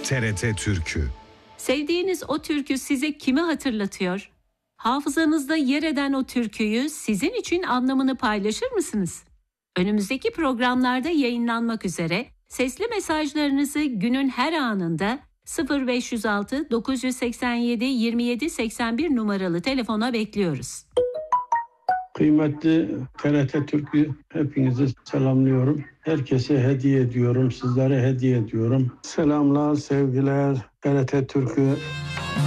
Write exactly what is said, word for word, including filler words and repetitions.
T R T Türkü. Sevdiğiniz o türkü size kimi hatırlatıyor? Hafızanızda yer eden o türküyü sizin için anlamını paylaşır mısınız? Önümüzdeki programlarda yayınlanmak üzere sesli mesajlarınızı günün her anında sıfır beş yüz altı dokuz yüz seksen yedi yirmi yedi seksen bir numaralı telefona bekliyoruz. Kıymetli T R T Türk'ü hepinizi selamlıyorum. Herkese hediye ediyorum, sizlere hediye ediyorum. Selamlar, sevgiler T R T Türk'ü.